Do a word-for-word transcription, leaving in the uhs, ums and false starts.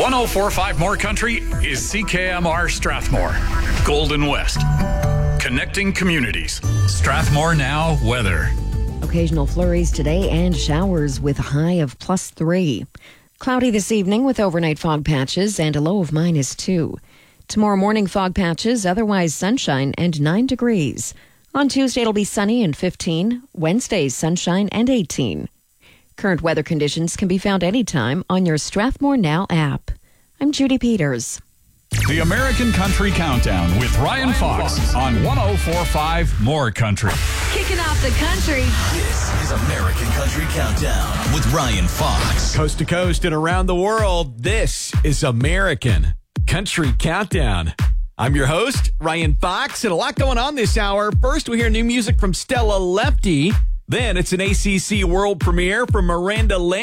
one oh four point five More Country is C K M R Strathmore, Golden West. Connecting communities. Strathmore Now weather. Occasional flurries today and showers with a high of plus three. Cloudy this evening with overnight fog patches and a low of minus two. Tomorrow morning fog patches, otherwise sunshine and nine degrees. On Tuesday it'll be sunny and fifteen. Wednesday sunshine and eighteen. Current weather conditions can be found anytime on your Strathmore Now app. I'm Judy Peters. The American Country Countdown with Ryan Fox on one oh four point five More Country. Kicking off the country. This is American Country Countdown with Ryan Fox. Coast to coast and around the world, this is American Country Countdown. I'm your host, Ryan Fox, and a lot going on this hour. First, we hear new music from Stella Lefty. Then it's an A C C world premiere from Miranda Lambert.